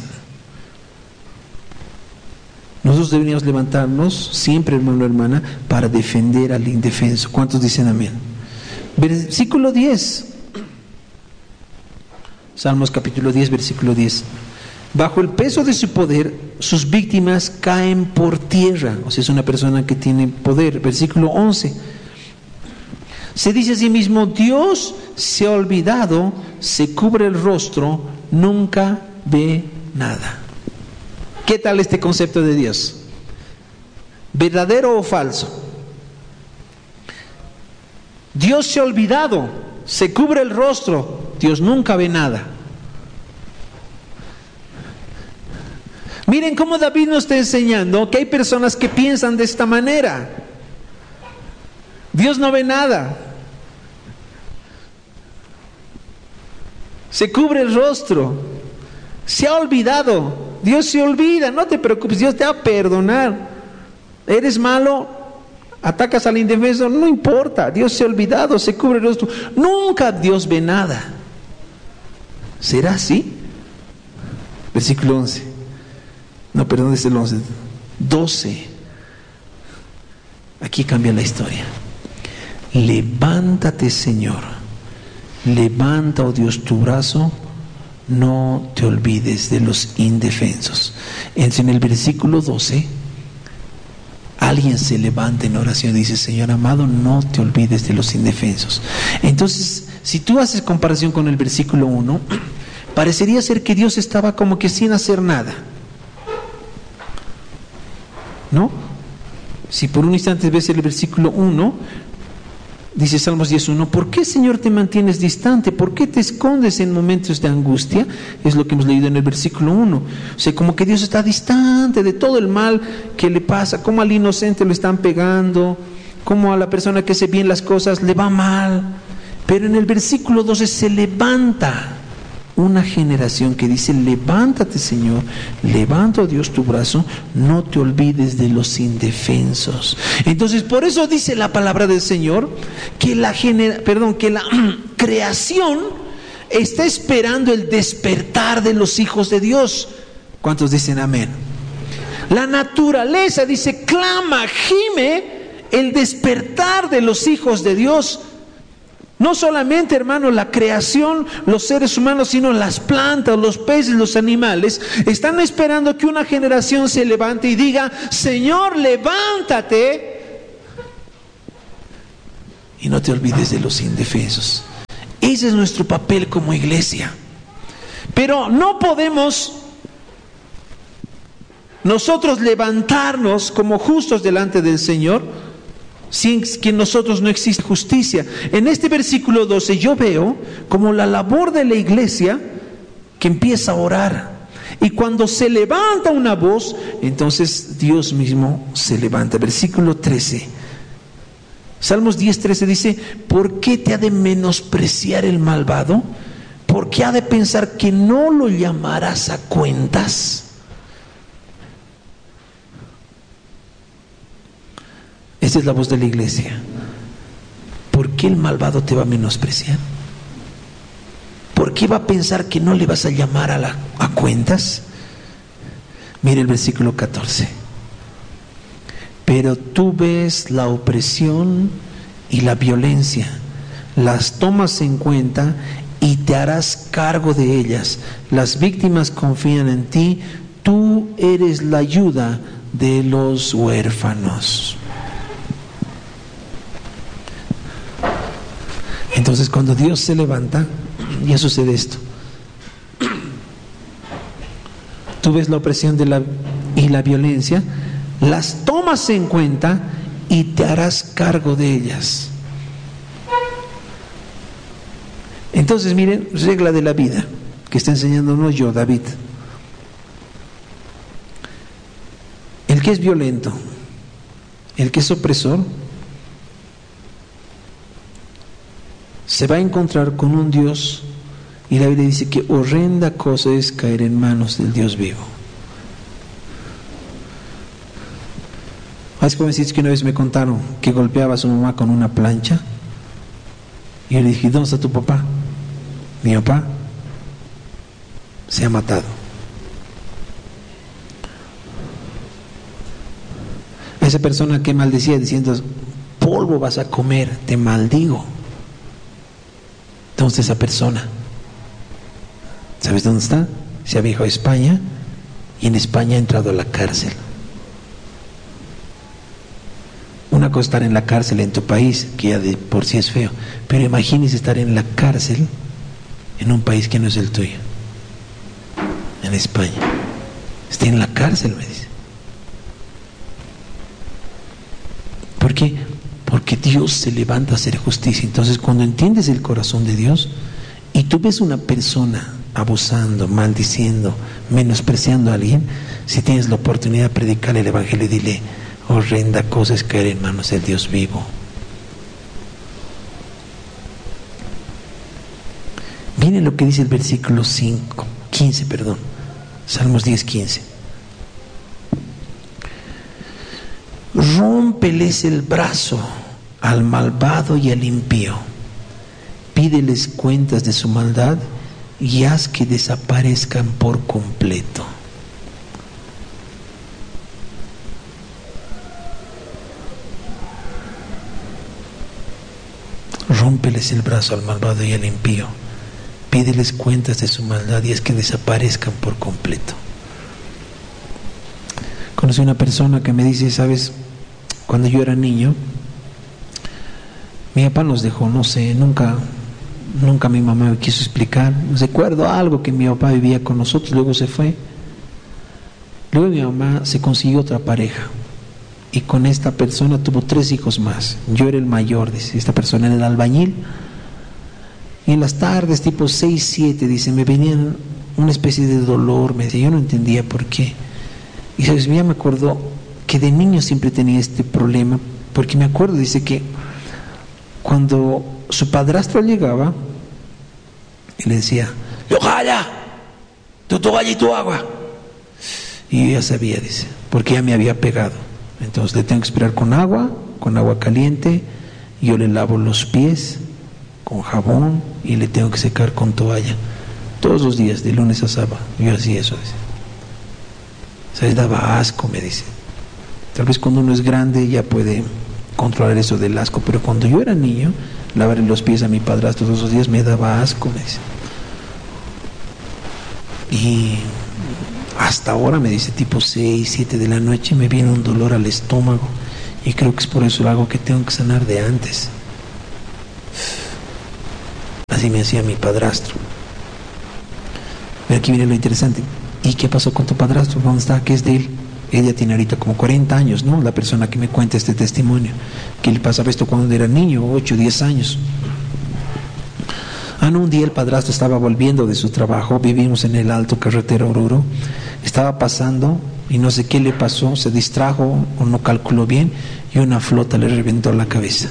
Speaker 1: Nosotros deberíamos levantarnos siempre, hermano, hermana, para defender al indefenso. ¿Cuántos dicen amén? Versículo 10. Salmos capítulo 10, versículo 10. Bajo el peso de su poder, sus víctimas caen por tierra. O sea, es una persona que tiene poder. Versículo 11. Se dice a sí mismo, Dios se ha olvidado, se cubre el rostro, nunca ve nada. ¿Qué tal este concepto de Dios? ¿Verdadero o falso? Dios se ha olvidado, se cubre el rostro, Dios nunca ve nada. Miren cómo David nos está enseñando que hay personas que piensan de esta manera. Dios no ve nada. Se cubre el rostro. Se ha olvidado. Dios se olvida, no te preocupes, Dios te va a perdonar. Eres malo, atacas al indefenso, no importa, Dios se ha olvidado, se cubre el rostro. Nunca Dios ve nada. ¿Será así? Versículo 11. No, perdón, es el 11. 12. Aquí cambia la historia. Levántate, Señor. Levanta, oh Dios, tu brazo. No te olvides de los indefensos. En el versículo 12, alguien se levanta en oración y dice, Señor amado, no te olvides de los indefensos. Entonces, si tú haces comparación con el versículo 1, parecería ser que Dios estaba como que sin hacer nada, ¿no? Si por un instante ves el versículo 1, dice Salmos 10:1, ¿por qué, Señor, te mantienes distante? ¿Por qué te escondes en momentos de angustia? Es lo que hemos leído en el versículo 1. O sea, como que Dios está distante de todo el mal que le pasa, como al inocente lo están pegando, como a la persona que hace bien las cosas le va mal. Pero en el versículo 12 se levanta una generación que dice, levántate, Señor, levanta, oh Dios, tu brazo, no te olvides de los indefensos. Entonces, por eso dice la palabra del Señor que la creación está esperando el despertar de los hijos de Dios. ¿Cuántos dicen amén? La naturaleza dice, clama, gime el despertar de los hijos de Dios. No solamente, hermano, la creación, los seres humanos, sino las plantas, los peces, los animales, están esperando que una generación se levante y diga, Señor, levántate y no te olvides de los indefensos. Ese es nuestro papel como iglesia. Pero no podemos nosotros levantarnos como justos delante del Señor sin que en nosotros no existe justicia. En este versículo 12 yo veo como la labor de la iglesia que empieza a orar. Y cuando se levanta una voz, entonces Dios mismo se levanta. Versículo 13. Salmos 10:13 dice: ¿por qué te ha de menospreciar el malvado? ¿Por qué ha de pensar que no lo llamarás a cuentas? Esa es la voz de la iglesia. ¿Por qué el malvado te va a menospreciar? ¿Por qué va a pensar que no le vas a llamar a cuentas? Mire el versículo 14. Pero tú ves la opresión y la violencia, las tomas en cuenta y te harás cargo de ellas. Las víctimas confían en ti, tú eres la ayuda de los huérfanos. Entonces, cuando Dios se levanta, ya sucede esto. Tú ves la opresión y la violencia, las tomas en cuenta y te harás cargo de ellas. Entonces, miren, regla de la vida que está enseñándonos yo, David. El que es violento, el que es opresor, se va a encontrar con un Dios, y la Biblia dice que horrenda cosa es caer en manos del Dios vivo. Hace jovencitos que una vez me contaron que golpeaba a su mamá con una plancha, y yo le dije: ¿dónde está tu papá? Mi papá se ha matado. A esa persona que maldecía diciendo: polvo vas a comer, te maldigo. Entonces esa persona, ¿sabes dónde está? Se ha viajado a España, y en España ha entrado a la cárcel. Una cosa es estar en la cárcel en tu país, que ya de por sí es feo, pero imagínese estar en la cárcel en un país que no es el tuyo, en España. Está en la cárcel, me dice. ¿Por qué? Porque Dios se levanta a hacer justicia. Entonces, cuando entiendes el corazón de Dios y tú ves una persona abusando, maldiciendo, menospreciando a alguien, si tienes la oportunidad de predicarle el evangelio, dile: horrenda cosa es caer en manos del Dios vivo. Miren lo que dice el versículo 15, Salmos 10:15. Rómpeles el brazo al malvado y al impío, pídeles cuentas de su maldad y haz que desaparezcan por completo. Rómpeles el brazo al malvado y al impío, pídeles cuentas de su maldad y haz que desaparezcan por completo. Conocí una persona que me dice: ¿sabes? Cuando yo era niño, mi papá nos dejó, no sé, nunca mi mamá me quiso explicar. Recuerdo algo que mi papá vivía con nosotros, luego se fue. Luego mi mamá se consiguió otra pareja, y con esta persona tuvo 3 hijos más. Yo era el mayor, dice. Esta persona era el albañil. Y en las tardes, tipo 6, 7, dice, me venían una especie de dolor, me decía, yo no entendía por qué. Y sabes, ya me acuerdo que de niño siempre tenía este problema, porque me acuerdo, dice, que cuando su padrastro llegaba y le decía: ¡Yojaya! ¡Tu toalla y tu agua! Y yo ya sabía, dice, porque ya me había pegado. Entonces le tengo que esperar con agua caliente, yo le lavo los pies con jabón y le tengo que secar con toalla. Todos los días, de lunes a sábado, yo hacía eso, dice. ¿Sabes? Daba asco, me dice. Tal vez cuando uno es grande ya puede controlar eso del asco, pero cuando yo era niño, lavarle los pies a mi padrastro todos los días me daba asco, me dice. Y hasta ahora, me dice, tipo 6, 7 de la noche me viene un dolor al estómago, y creo que es por eso algo que tengo que sanar de antes. Así me hacía mi padrastro. Pero aquí viene lo interesante. ¿Y qué pasó con tu padrastro? ¿Dónde está? ¿Qué es de él? Ella tiene ahorita como 40 años, ¿no? La persona que me cuenta este testimonio. ¿Qué le pasaba esto cuando era niño? 8, 10 años. No, un día el padrastro estaba volviendo de su trabajo. Vivimos en el Alto Carretera Oruro. Estaba pasando y no sé qué le pasó. Se distrajo o no calculó bien y una flota le reventó la cabeza.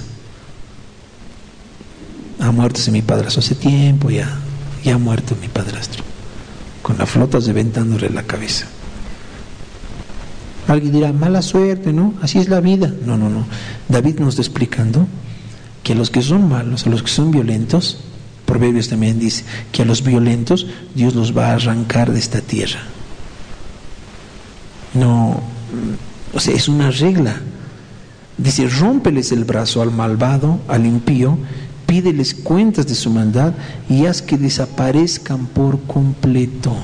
Speaker 1: Ha muerto ese mi padrastro hace tiempo, ya ha muerto mi padrastro, con la flota reventándole la cabeza. Alguien dirá, mala suerte, ¿no? Así es la vida. No. David nos está explicando que a los que son malos, a los que son violentos, Proverbios también dice que a los violentos Dios los va a arrancar de esta tierra. No, o sea, es una regla. Dice, rómpeles el brazo al malvado, al impío, pídeles cuentas de su maldad y haz que desaparezcan por completo.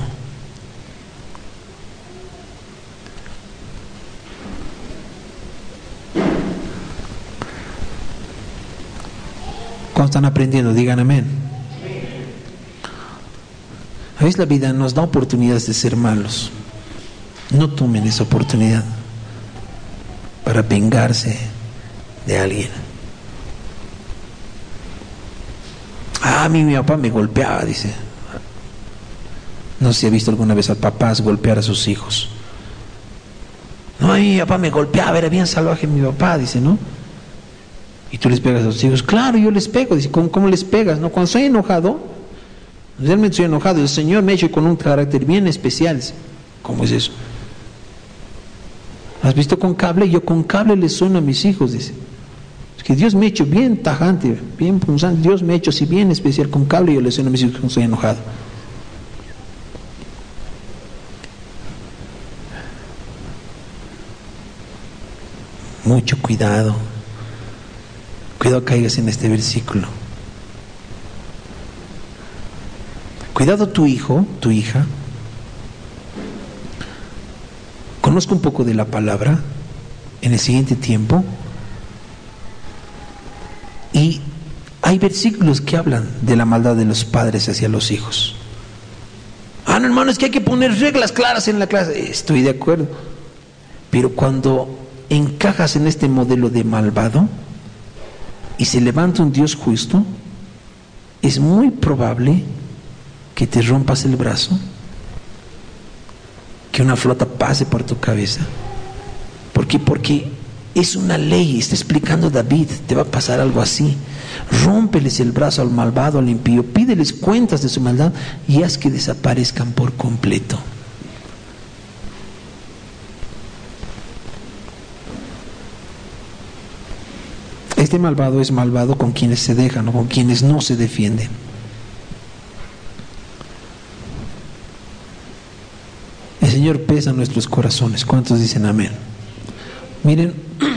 Speaker 1: ¿Cuándo están aprendiendo? Digan amén. A veces la vida nos da oportunidades de ser malos. No tomen esa oportunidad para vengarse de alguien. A mí mi papá me golpeaba, dice. No sé si ha visto alguna vez a papás golpear a sus hijos. No, mi papá me golpeaba, era bien salvaje mi papá, dice, ¿no? Y tú les pegas a tus hijos. Claro, yo les pego. Dice, ¿cómo les pegas? ¿No? Cuando estoy enojado, realmente estoy enojado, el Señor me ha hecho con un carácter bien especial. Dice, ¿cómo es eso? ¿Has visto con cable? Yo con cable les sueno a mis hijos, dice. Es que Dios me ha hecho bien tajante, bien punzante. Dios me ha hecho así bien especial con cable y yo les sueno a mis hijos cuando estoy enojado. Mucho cuidado. Cuidado caigas en este versículo. Cuidado tu hijo, tu hija. Conozca un poco de la palabra en el siguiente tiempo. Y hay versículos que hablan de la maldad de los padres hacia los hijos. No, hermano, es que hay que poner reglas claras en la clase. Estoy de acuerdo. Pero cuando encajas en este modelo de malvado y se levanta un Dios justo, es muy probable que te rompas el brazo, que una flota pase por tu cabeza. ¿Por qué? Porque es una ley. Está explicando David, te va a pasar algo así. Rómpeles el brazo al malvado, al impío, pídeles cuentas de su maldad y haz que desaparezcan por completo. Este malvado es malvado con quienes se dejan o con quienes no se defienden. El Señor pesa nuestros corazones. ¿Cuántos dicen amén? Miren,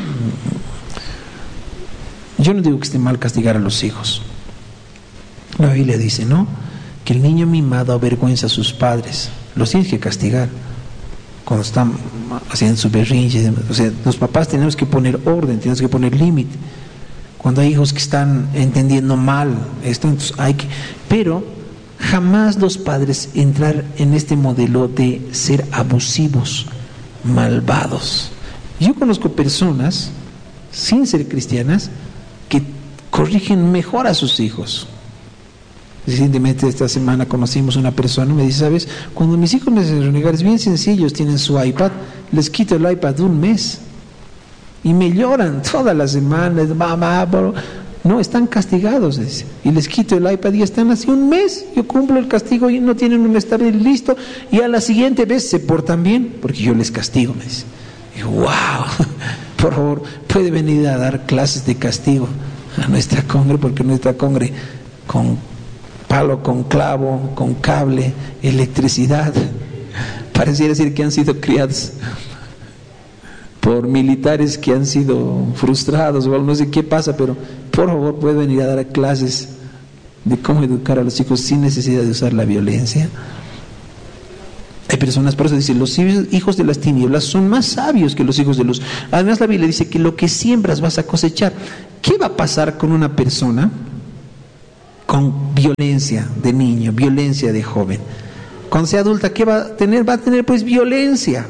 Speaker 1: yo no digo que esté mal castigar a los hijos. La Biblia dice, ¿no?, que el niño mimado avergüenza a sus padres. Los tienes que castigar cuando están haciendo su berrinche. O sea, los papás tenemos que poner orden, tenemos que poner límite. Cuando hay hijos que están entendiendo mal esto, entonces hay que... Pero jamás los padres entrar en este modelo de ser abusivos, malvados. Yo conozco personas, sin ser cristianas, que corrigen mejor a sus hijos. Recientemente esta semana conocimos una persona, me dice, ¿sabes? Cuando mis hijos me hacen renegar, es bien sencillo, tienen su iPad, les quito el iPad un mes y me lloran todas las semanas, mamá, bro. No, están castigados, dice, y les quito el iPad y están así un mes, yo cumplo el castigo y no tienen un mes listo, y a la siguiente vez se portan bien, porque yo les castigo, me dice. Y wow, por favor, puede venir a dar clases de castigo a nuestra congre, porque nuestra congre con palo, con clavo, con cable, electricidad, pareciera decir que han sido criados por militares que han sido frustrados o no sé qué pasa, pero por favor puede venir a dar clases de cómo educar a los hijos sin necesidad de usar la violencia. Hay personas, por eso dice, los hijos de las tinieblas son más sabios que los hijos de luz. Además la Biblia dice que lo que siembras vas a cosechar. ¿Qué va a pasar con una persona con violencia de niño, violencia de joven. Cuando sea adulta, ¿qué va a tener? Va a tener pues violencia.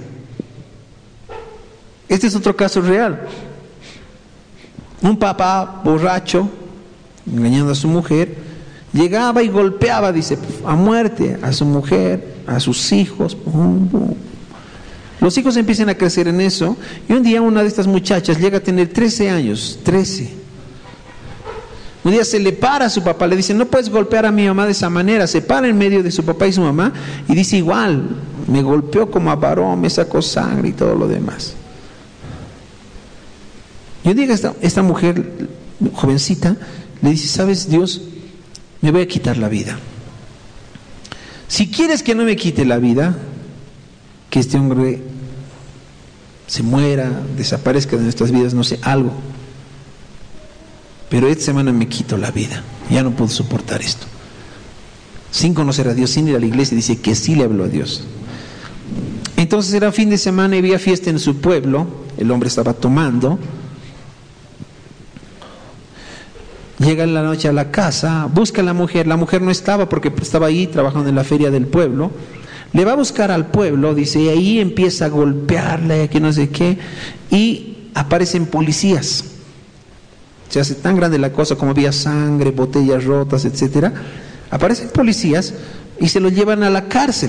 Speaker 1: Este es otro caso real. Un papá borracho, engañando a su mujer, llegaba y golpeaba, dice, a muerte a su mujer, a sus hijos. Los hijos empiezan a crecer en eso, y un día una de estas muchachas llega a tener 13 años, 13. Un día se le para a su papá, le dice, no puedes golpear a mi mamá de esa manera. Se para en medio de su papá y su mamá y dice, igual, me golpeó como a varón, me sacó sangre y todo lo demás. Y un día esta mujer, jovencita, le dice, ¿sabes, Dios? Me voy a quitar la vida. Si quieres que no me quite la vida, que este hombre se muera, desaparezca de nuestras vidas, no sé, algo. Pero esta semana me quito la vida, ya no puedo soportar esto. Sin conocer a Dios, sin ir a la iglesia, dice que sí le habló a Dios. Entonces era fin de semana y había fiesta en su pueblo, el hombre estaba tomando. Llega en la noche a la casa, busca a la mujer no estaba porque estaba ahí trabajando en la feria del pueblo. Le va a buscar al pueblo, dice, y ahí empieza a golpearle, que no sé qué, y aparecen policías. Se hace tan grande la cosa, como había sangre, botellas rotas, etcétera. Aparecen policías y se lo llevan a la cárcel.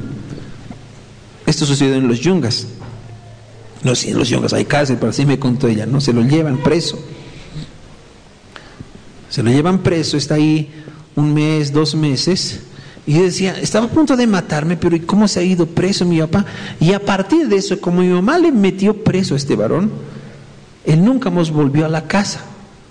Speaker 1: Esto sucedió en los Yungas. No, sí, en los Yungas hay cárcel, pero así me contó ella, ¿no? Se lo llevan preso. Se lo llevan preso, está ahí 1 mes, 2 meses, y decía, estaba a punto de matarme, pero ¿y cómo se ha ido preso mi papá? Y a partir de eso, como mi mamá le metió preso a este varón, él nunca más volvió a la casa.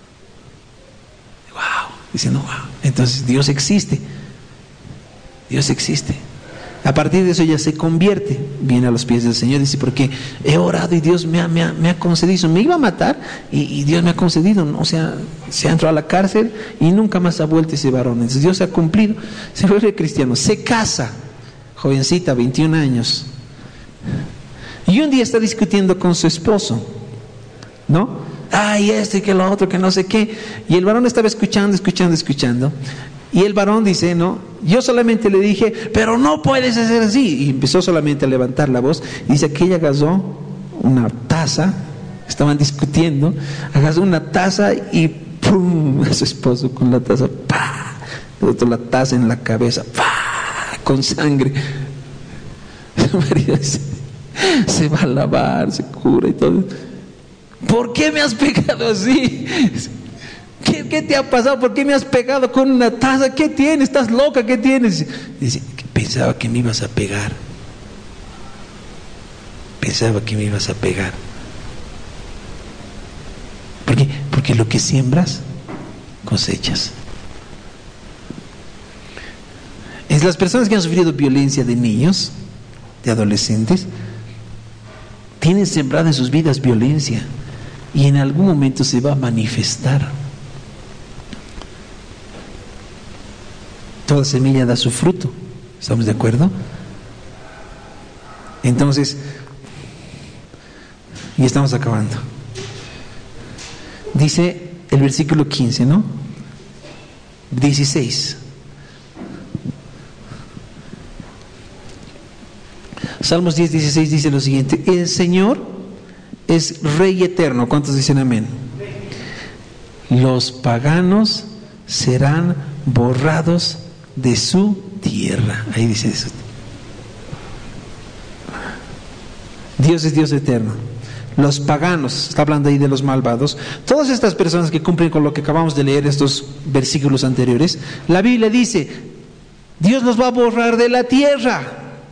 Speaker 1: Wow, dice, no, wow. Entonces Dios existe. Dios existe. A partir de eso ella se convierte, viene a los pies del Señor, dice, porque he orado y Dios me ha concedido. Me iba a matar y Dios me ha concedido, ¿no? O sea, se ha entrado a la cárcel y nunca más ha vuelto ese varón. Entonces Dios ha cumplido, se vuelve cristiano, se casa, jovencita, 21 años. Y un día está discutiendo con su esposo, ¿no? Ay, esto y que lo otro, que no sé qué. Y el varón estaba escuchando. Y el varón dice, no, yo solamente le dije, pero no puedes hacer así. Y empezó solamente a levantar la voz. Y dice que ella agarró una taza, estaban discutiendo, agarró una taza y ¡pum! A su esposo con la taza, ¡pah! Le botó la taza en la cabeza, ¡pah! Con sangre. Su marido dice, se va a lavar, se cura y todo. ¿Por qué me has pegado así? ¿Qué te ha pasado? ¿Por qué me has pegado con una taza? ¿Qué tienes? ¿Estás loca? ¿Qué tienes? Dice, pensaba que me ibas a pegar. Pensaba que me ibas a pegar. ¿Por qué? Porque lo que siembras, cosechas. Es las personas que han sufrido violencia de niños, de adolescentes, tienen sembrada en sus vidas violencia y en algún momento se va a manifestar. Toda semilla da su fruto, ¿estamos de acuerdo? Entonces, y estamos acabando. Dice el versículo 15, ¿no? 16. Salmos 10, 16 dice lo siguiente: el Señor es Rey eterno. ¿Cuántos dicen amén? Los paganos serán borrados de su tierra. Ahí dice eso. Dios es Dios eterno. Los paganos, está hablando ahí de los malvados, todas estas personas que cumplen con lo que acabamos de leer, estos versículos anteriores, la Biblia dice, Dios los va a borrar de la tierra.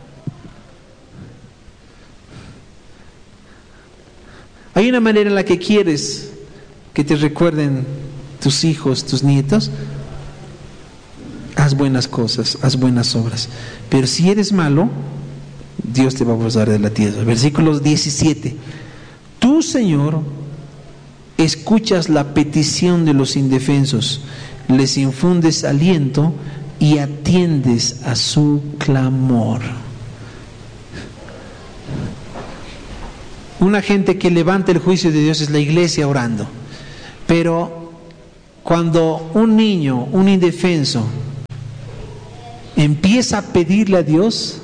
Speaker 1: Hay una manera en la que quieres que te recuerden tus hijos, tus nietos. Haz buenas cosas, haz buenas obras. Pero si eres malo, Dios te va a borrar de la tierra. Versículo 17. Tú, Señor, escuchas la petición de los indefensos, les infundes aliento y atiendes a su clamor. Una gente que levanta el juicio de Dios es la iglesia orando. Pero cuando un niño, un indefenso, empieza a pedirle a Dios,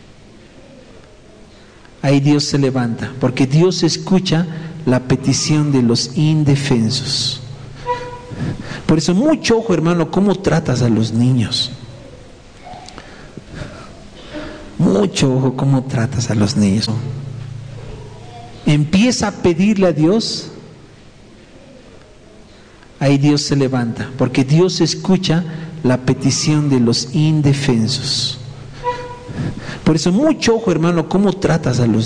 Speaker 1: ahí Dios se levanta, porque Dios escucha la petición de los indefensos. Por eso mucho ojo, hermano, cómo tratas a los niños. Mucho ojo cómo tratas a los niños. Empieza a pedirle a Dios, ahí Dios se levanta, porque Dios escucha la petición de los indefensos. Por eso mucho ojo, hermano, cómo tratas a los